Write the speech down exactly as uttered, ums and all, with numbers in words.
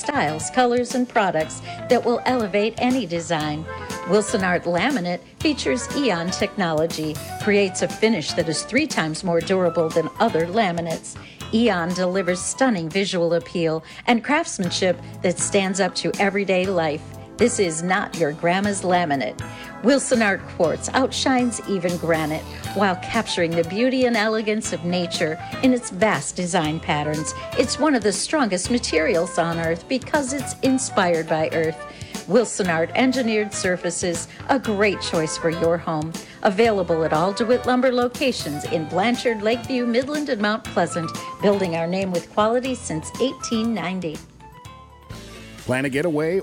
styles, colors, and products that will elevate any design. Wilson Art Laminate features Eon technology, creates a finish that is three times more durable than other laminates. Eon delivers stunning visual appeal and craftsmanship that stands up to everyday life. This is not your grandma's laminate. Wilson Art Quartz outshines even granite while capturing the beauty and elegance of nature in its vast design patterns. It's one of the strongest materials on Earth because it's inspired by Earth. Wilson Art Engineered Surfaces, a great choice for your home. Available at all DeWitt Lumber locations in Blanchard, Lakeview, Midland, and Mount Pleasant, building our name with quality since eighteen ninety. Plan a getaway